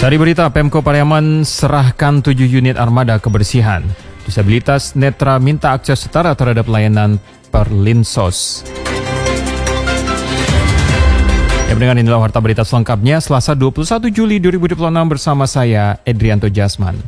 Dari berita, Pemko Pariaman serahkan 7 unit armada kebersihan. Disabilitas netra minta akses setara terhadap layanan Perlinsos. Ya, pendengar, inilah warta berita selengkapnya Selasa 21 Juli 2026 bersama saya, Edrianto Jasman.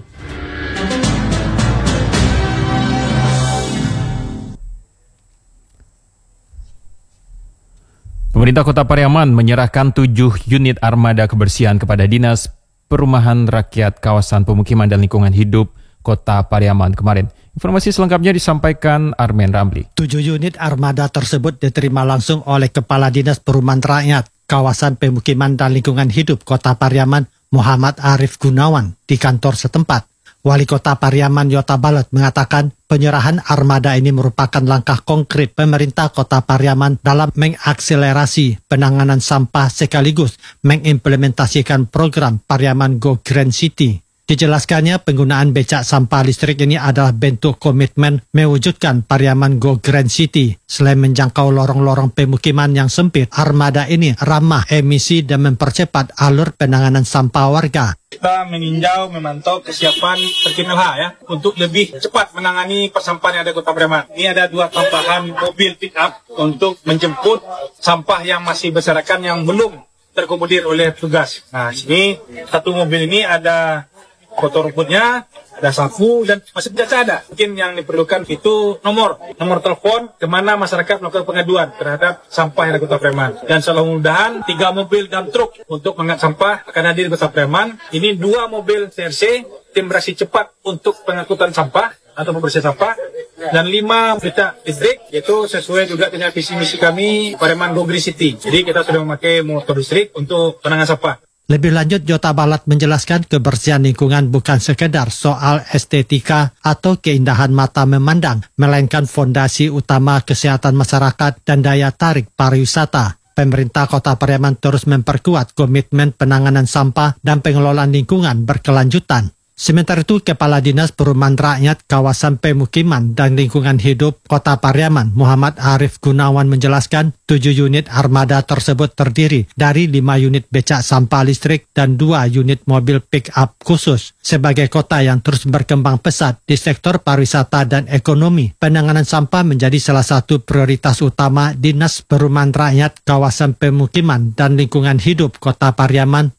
Pemerintah Kota Pariaman menyerahkan 7 unit armada kebersihan kepada Dinas Perumahan Rakyat Kawasan Pemukiman dan Lingkungan Hidup Kota Pariaman kemarin. Informasi selengkapnya disampaikan Armen Ramli. 7 unit armada tersebut diterima langsung oleh Kepala Dinas Perumahan Rakyat Kawasan Pemukiman dan Lingkungan Hidup Kota Pariaman Muhammad Arif Gunawan di kantor setempat. Wali Kota Pariaman Yota Balat mengatakan penyerahan armada ini merupakan langkah konkret pemerintah Kota Pariaman dalam mengakselerasi penanganan sampah sekaligus mengimplementasikan program Pariaman Go Green City. Dijelaskannya penggunaan becak sampah listrik ini adalah bentuk komitmen mewujudkan Pariaman Go Green City. Selain menjangkau lorong-lorong pemukiman yang sempit, armada ini ramah emisi dan mempercepat alur penanganan sampah warga. Kita meninjau, memantau kesiapan terminal H ya, untuk lebih cepat menangani persampahan yang ada di Kota Pariaman. Ini ada 2 tambahan mobil pick up untuk menjemput sampah yang masih berserakan yang belum terkomodir oleh petugas. Nah, sini satu mobil ini ada foto rumputnya, ada sapu, dan masih biasa ada. Mungkin yang diperlukan itu nomor telepon kemana masyarakat melakukan pengaduan terhadap sampah yang ada di Kota Pariaman. Dan mudah-mudahan 3 mobil dump truk untuk mengangkat sampah akan hadir di Kota Pariaman. Ini 2 mobil CRC, tim reaksi cepat untuk pengangkutan sampah atau pembersihan sampah, dan 5 becak listrik, yaitu sesuai juga dengan visi misi kami Pariaman Go Green City. Jadi kita sudah memakai motor listrik untuk penanganan sampah. Lebih lanjut, Yota Balat menjelaskan kebersihan lingkungan bukan sekedar soal estetika atau keindahan mata memandang, melainkan fondasi utama kesehatan masyarakat dan daya tarik pariwisata. Pemerintah Kota Pariaman terus memperkuat komitmen penanganan sampah dan pengelolaan lingkungan berkelanjutan. Sementara itu, Kepala Dinas Perumahan Rakyat Kawasan Pemukiman dan Lingkungan Hidup Kota Pariaman Muhammad Arif Gunawan menjelaskan 7 unit armada tersebut terdiri dari 5 unit becak sampah listrik dan 2 unit mobil pick-up khusus. Sebagai kota yang terus berkembang pesat di sektor pariwisata dan ekonomi, penanganan sampah menjadi salah satu prioritas utama Dinas Perumahan Rakyat Kawasan Pemukiman dan Lingkungan Hidup Kota Pariaman.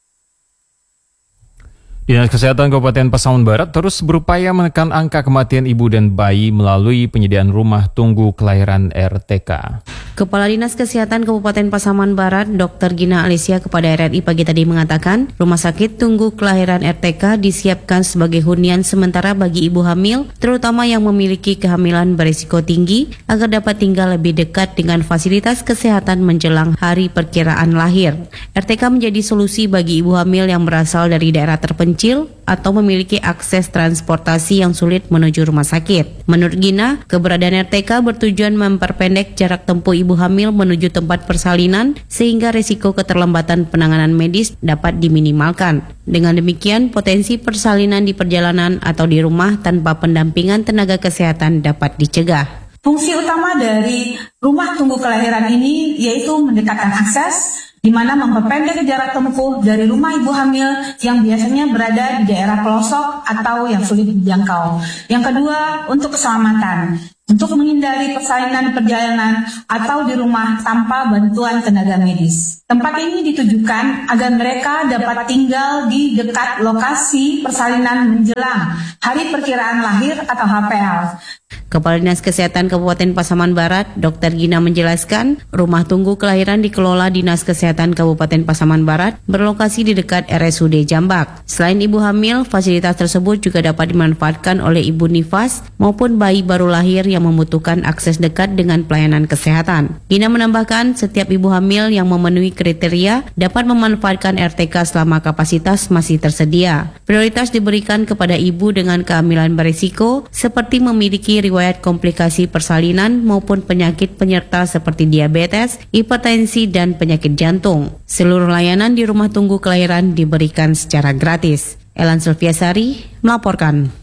Dinas Kesehatan Kabupaten Pasaman Barat terus berupaya menekan angka kematian ibu dan bayi melalui penyediaan rumah tunggu kelahiran RTK. Kepala Dinas Kesehatan Kabupaten Pasaman Barat, Dr. Gina Alicia kepada RRI pagi tadi mengatakan, rumah sakit tunggu kelahiran RTK disiapkan sebagai hunian sementara bagi ibu hamil, terutama yang memiliki kehamilan berisiko tinggi, agar dapat tinggal lebih dekat dengan fasilitas kesehatan menjelang hari perkiraan lahir. RTK menjadi solusi bagi ibu hamil yang berasal dari daerah terpencil atau memiliki akses transportasi yang sulit menuju rumah sakit. Menurut Gina, keberadaan RTK bertujuan memperpendek jarak tempuh ibu hamil menuju tempat persalinan sehingga risiko keterlambatan penanganan medis dapat diminimalkan. Dengan demikian, potensi persalinan di perjalanan atau di rumah tanpa pendampingan tenaga kesehatan dapat dicegah. Fungsi utama dari rumah tunggu kelahiran ini yaitu mendekatkan akses, di mana memperpendek jarak tempuh dari rumah ibu hamil yang biasanya berada di daerah pelosok atau yang sulit dijangkau. Yang kedua, untuk keselamatan, untuk menghindari persalinan di perjalanan atau di rumah tanpa bantuan tenaga medis. Tempat ini ditujukan agar mereka dapat tinggal di dekat lokasi persalinan menjelang hari perkiraan lahir atau HPL. Kepala Dinas Kesehatan Kabupaten Pasaman Barat, Dr. Gina menjelaskan, rumah tunggu kelahiran dikelola Dinas Kesehatan Kabupaten Pasaman Barat berlokasi di dekat RSUD Jambak. Selain ibu hamil, fasilitas tersebut juga dapat dimanfaatkan oleh ibu nifas maupun bayi baru lahir yang membutuhkan akses dekat dengan pelayanan kesehatan. Gina menambahkan, setiap ibu hamil yang memenuhi kriteria dapat memanfaatkan RTK selama kapasitas masih tersedia. Prioritas diberikan kepada ibu dengan kehamilan berisiko seperti memiliki riwayat komplikasi persalinan maupun penyakit penyerta seperti diabetes, hipertensi, dan penyakit jantung. Seluruh layanan di rumah tunggu kelahiran diberikan secara gratis. Elan Sulfiasari melaporkan.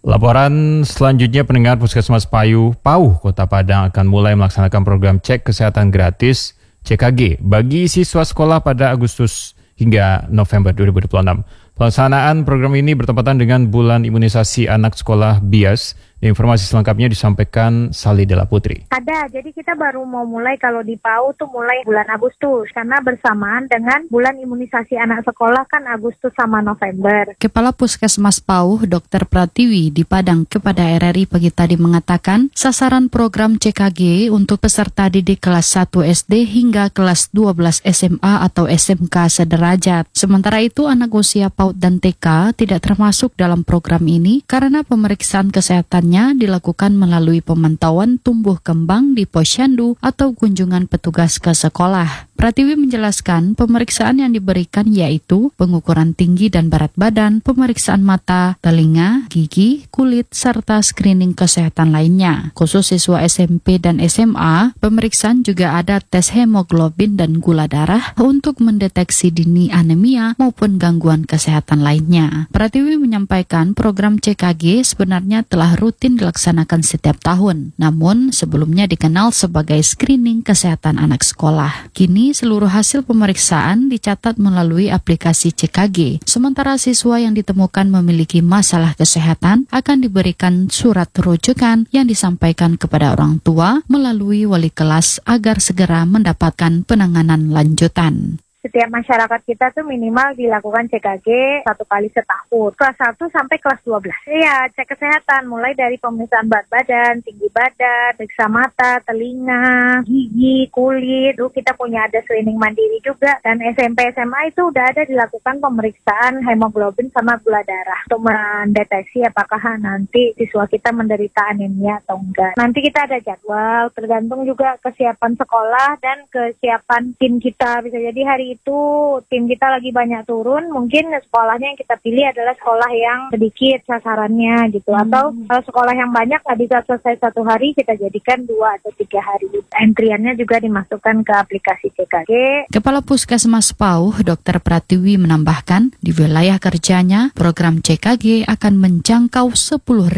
Laporan selanjutnya, pendengar, Puskesmas Pauh, Kota Padang akan mulai melaksanakan program cek kesehatan gratis CKG bagi siswa sekolah pada Agustus hingga November 2026. Pelaksanaan program ini bertepatan dengan bulan imunisasi anak sekolah BIAS. Informasi selengkapnya disampaikan Sali Dela Putri. Ada, jadi kita baru mau mulai kalau di PAU tuh mulai bulan Agustus karena bersamaan dengan bulan imunisasi anak sekolah kan Agustus sama November. Kepala Puskesmas Pauh, Dr. Pratiwi di Padang kepada RRI pagi tadi mengatakan sasaran program CKG untuk peserta didik kelas 1 SD hingga kelas 12 SMA atau SMK sederajat. Sementara itu anak usia PAUD dan TK tidak termasuk dalam program ini karena pemeriksaan kesehatannya dilakukan melalui pemantauan tumbuh kembang di posyandu atau kunjungan petugas ke sekolah. Pratiwi menjelaskan pemeriksaan yang diberikan yaitu pengukuran tinggi dan berat badan, pemeriksaan mata, telinga, gigi, kulit, serta screening kesehatan lainnya. Khusus siswa SMP dan SMA, pemeriksaan juga ada tes hemoglobin dan gula darah untuk mendeteksi dini anemia maupun gangguan kesehatan lainnya. Pratiwi menyampaikan program CKG sebenarnya telah rutin dilaksanakan setiap tahun, namun sebelumnya dikenal sebagai screening kesehatan anak sekolah. Kini seluruh hasil pemeriksaan dicatat melalui aplikasi CKG. Sementara siswa yang ditemukan memiliki masalah kesehatan akan diberikan surat rujukan yang disampaikan kepada orang tua melalui wali kelas agar segera mendapatkan penanganan lanjutan. Setiap masyarakat kita tuh minimal dilakukan CKG 1 kali setahun. Kelas 1 sampai kelas 12. Iya, cek kesehatan mulai dari pemeriksaan berat badan, tinggi badan, periksa mata, telinga, gigi, kulit. Kita punya ada screening mandiri juga. Dan SMP SMA itu udah ada dilakukan pemeriksaan hemoglobin sama gula darah untuk mendeteksi apakah nanti siswa kita menderita anemia atau enggak. Nanti kita ada jadwal tergantung juga kesiapan sekolah dan kesiapan tim kita. Bisa jadi hari itu tim kita lagi banyak turun, mungkin sekolahnya yang kita pilih adalah sekolah yang sedikit sasarannya gitu. Atau kalau sekolah yang banyak nggak bisa selesai 1 hari, kita jadikan 2 atau 3 hari. Entriannya juga dimasukkan ke aplikasi CKG. Kepala Puskesmas Pauh, Dr. Pratiwi menambahkan, di wilayah kerjanya, program CKG akan menjangkau 10.000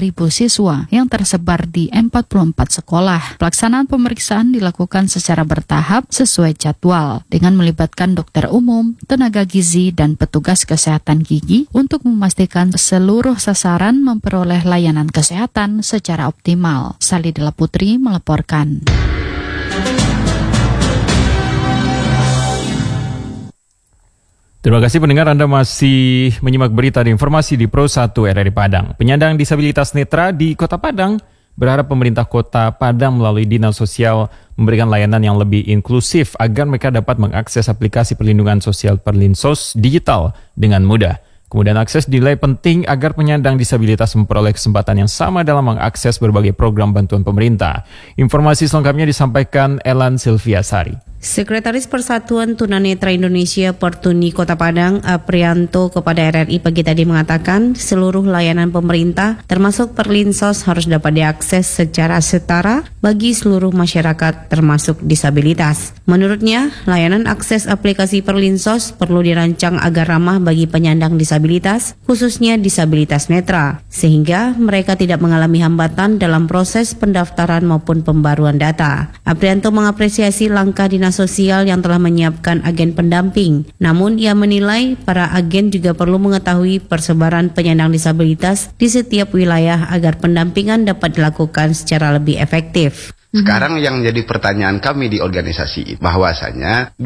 siswa yang tersebar di 44 sekolah. Pelaksanaan pemeriksaan dilakukan secara bertahap sesuai jadwal dengan melibatkan dokter umum, tenaga gizi, dan petugas kesehatan gigi untuk memastikan seluruh sasaran memperoleh layanan kesehatan secara optimal. Sali Dela Putri melaporkan. Terima kasih pendengar, Anda masih menyimak berita dan informasi di Pro 1 RRI Padang. Penyandang disabilitas netra di Kota Padang berharap pemerintah Kota Padang melalui Dinas Sosial memberikan layanan yang lebih inklusif agar mereka dapat mengakses aplikasi perlindungan sosial Perlinsos digital dengan mudah. Kemudian akses dinilai penting agar penyandang disabilitas memperoleh kesempatan yang sama dalam mengakses berbagai program bantuan pemerintah. Informasi selengkapnya disampaikan Elan Silviasari. Sekretaris Persatuan Tunanetra Indonesia Pertuni Kota Padang, Aprianto, kepada RRI pagi tadi mengatakan seluruh layanan pemerintah termasuk Perlinsos harus dapat diakses secara setara bagi seluruh masyarakat termasuk disabilitas. Menurutnya, layanan akses aplikasi Perlinsos perlu dirancang agar ramah bagi penyandang disabilitas, khususnya disabilitas netra, sehingga mereka tidak mengalami hambatan dalam proses pendaftaran maupun pembaruan data. Aprianto mengapresiasi langkah Dinas Sosial yang telah menyiapkan agen pendamping. Namun ia menilai para agen juga perlu mengetahui persebaran penyandang disabilitas di setiap wilayah agar pendampingan dapat dilakukan secara lebih efektif. Sekarang yang jadi pertanyaan kami di organisasi bahwasanya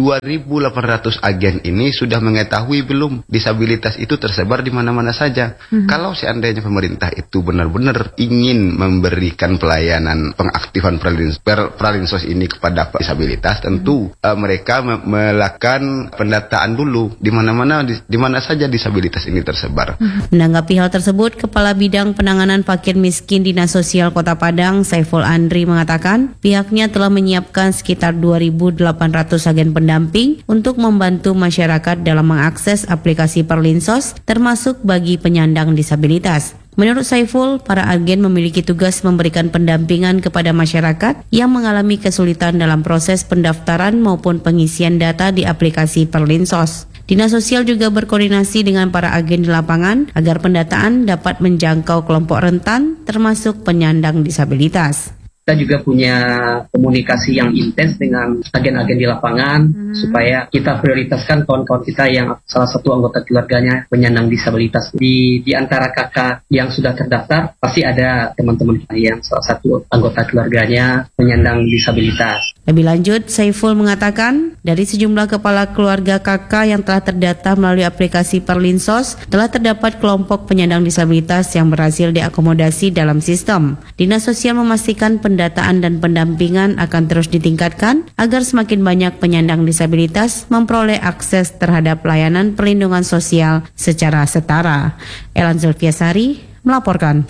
2.800 agen ini sudah mengetahui belum disabilitas itu tersebar di mana-mana saja. Kalau seandainya pemerintah itu benar-benar ingin memberikan pelayanan pengaktifan Perlinsos ini kepada disabilitas, tentu mereka melakukan pendataan dulu di mana saja disabilitas ini tersebar. Menanggapi hal tersebut, Kepala Bidang Penanganan Fakir Miskin Dinas Sosial Kota Padang, Saiful Andri, mengatakan pihaknya telah menyiapkan sekitar 2.800 agen pendamping untuk membantu masyarakat dalam mengakses aplikasi Perlinsos, termasuk bagi penyandang disabilitas. Menurut Saiful, para agen memiliki tugas memberikan pendampingan kepada masyarakat yang mengalami kesulitan dalam proses pendaftaran maupun pengisian data di aplikasi Perlinsos. Dinas Sosial juga berkoordinasi dengan para agen di lapangan agar pendataan dapat menjangkau kelompok rentan termasuk penyandang disabilitas. Kita juga punya komunikasi yang intens dengan agen-agen di lapangan supaya kita prioritaskan kawan-kawan kita yang salah satu anggota keluarganya penyandang disabilitas. Di antara kakak yang sudah terdaftar pasti ada teman-teman kita yang salah satu anggota keluarganya penyandang disabilitas. Lebih lanjut, Saiful mengatakan dari sejumlah kepala keluarga kakak yang telah terdata melalui aplikasi Perlinsos telah terdapat kelompok penyandang disabilitas yang berhasil diakomodasi dalam sistem. Dinas Sosial memastikan pendataan dan pendampingan akan terus ditingkatkan agar semakin banyak penyandang disabilitas memperoleh akses terhadap layanan perlindungan sosial secara setara. Elan Zulfiasari melaporkan.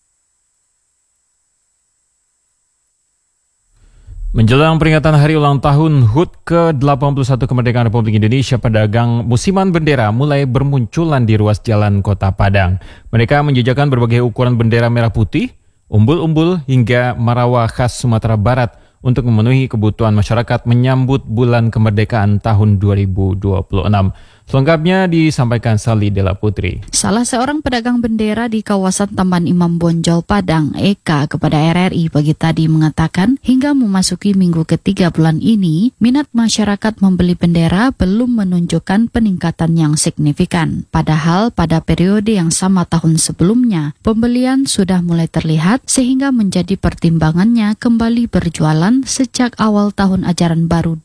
Menjelang peringatan hari ulang tahun HUT ke-81 Kemerdekaan Republik Indonesia, pedagang musiman bendera mulai bermunculan di ruas jalan Kota Padang. Mereka menjajakan berbagai ukuran bendera merah putih, umbul-umbul hingga marawa khas Sumatera Barat untuk memenuhi kebutuhan masyarakat menyambut bulan kemerdekaan tahun 2026. Selengkapnya disampaikan Sali Dela Putri. Salah seorang pedagang bendera di kawasan Taman Imam Bonjol Padang, Eka, kepada RRI pagi tadi mengatakan hingga memasuki minggu ketiga bulan ini, minat masyarakat membeli bendera belum menunjukkan peningkatan yang signifikan. Padahal pada periode yang sama tahun sebelumnya, pembelian sudah mulai terlihat sehingga menjadi pertimbangannya kembali berjualan sejak awal tahun ajaran baru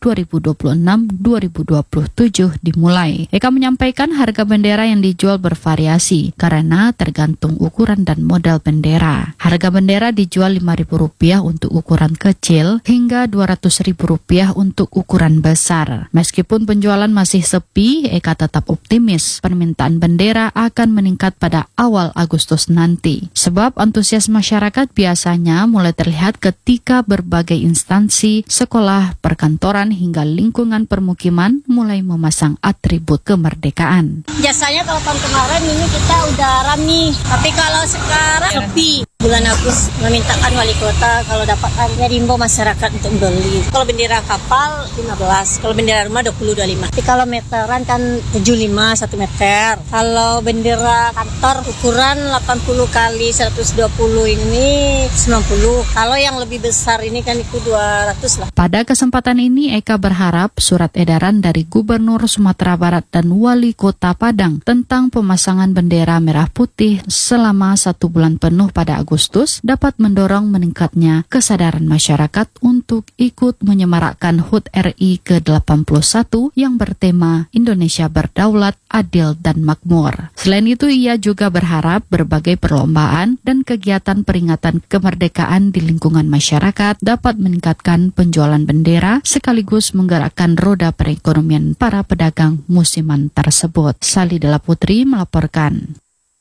2026-2027 dimulai. Eka menyampaikan harga bendera yang dijual bervariasi karena tergantung ukuran dan model bendera. Harga bendera dijual Rp5.000 untuk ukuran kecil hingga Rp200.000 untuk ukuran besar. Meskipun penjualan masih sepi, Eka tetap optimis permintaan bendera akan meningkat pada awal Agustus nanti. Sebab antusias masyarakat biasanya mulai terlihat ketika berbagai instansi, sekolah, perkantoran hingga lingkungan permukiman mulai memasang atribut kemerdekaan. Biasanya kalau tahun kemarin ini kita udah rame, tapi kalau sekarang sepi. Bulan Agustus memintakan wali kota kalau dapat harga diimbau masyarakat untuk beli. Kalau bendera kapal 15, kalau bendera rumah 20-25. Tapi kalau meteran kan 75 1 meter. Kalau bendera kantor ukuran 80 kali 120 ini 90. Kalau yang lebih besar ini kan itu 200 lah. Pada kesempatan ini Eka berharap surat edaran dari Gubernur Sumatera Barat dan Wali Kota Padang tentang pemasangan bendera merah putih selama 1 bulan penuh pada Agustus dapat mendorong meningkatnya kesadaran masyarakat untuk ikut menyemarakkan HUT RI ke-81 yang bertema Indonesia Berdaulat, Adil, dan Makmur. Selain itu, ia juga berharap berbagai perlombaan dan kegiatan peringatan kemerdekaan di lingkungan masyarakat dapat meningkatkan penjualan bendera sekaligus menggerakkan roda perekonomian para pedagang musiman tersebut. Sali Dela Putri melaporkan.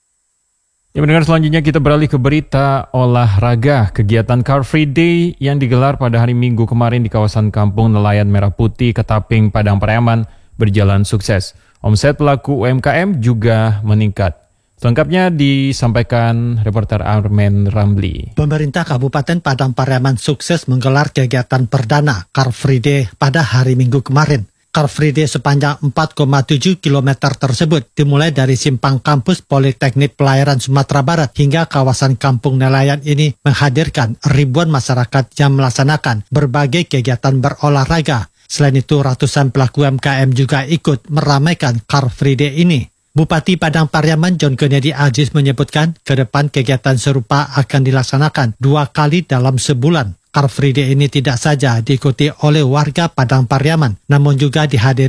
Ya, mendengar selanjutnya kita beralih ke berita olahraga. Kegiatan Car Free Day yang digelar pada hari Minggu kemarin di kawasan Kampung Nelayan Merah Putih, Ketaping, Padang Pariaman berjalan sukses. Omset pelaku UMKM juga meningkat. Selengkapnya disampaikan reporter Armen Ramli. Pemerintah Kabupaten Padang Pariaman sukses menggelar kegiatan perdana Car Free Day pada hari Minggu kemarin. Car Free Day sepanjang 4,7 km tersebut dimulai dari simpang kampus Politeknik Pelayaran Sumatera Barat hingga kawasan Kampung Nelayan ini menghadirkan ribuan masyarakat yang melaksanakan berbagai kegiatan berolahraga. Selain itu, ratusan pelaku UMKM juga ikut meramaikan Car Free Day ini. Bupati Padang Pariaman John Kennedy Aziz menyebutkan ke depan kegiatan serupa akan dilaksanakan 2 kali dalam sebulan. Car Free Day ini tidak saja diikuti oleh warga Padang Pariaman, namun juga dihadiri